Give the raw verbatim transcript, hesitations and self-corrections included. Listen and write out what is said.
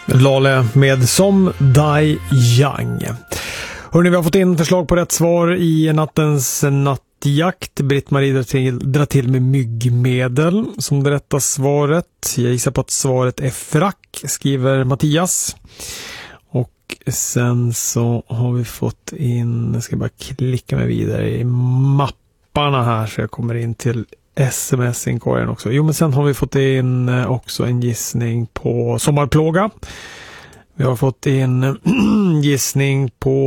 Lale med Som Die Young. Hörrni, vi har fått in förslag på rätt svar i nattens nattjakt. Britt-Marie drar till, drar till med myggmedel som det rätta svaret. Jag gissar på att svaret är frack, skriver Mattias. Och sen så har vi fått in, jag ska bara klicka mig vidare i mapparna här så jag kommer in till sms-inkorgen också. Jo, men sen har vi fått in också en gissning på sommarplåga. Vi har fått in gissning på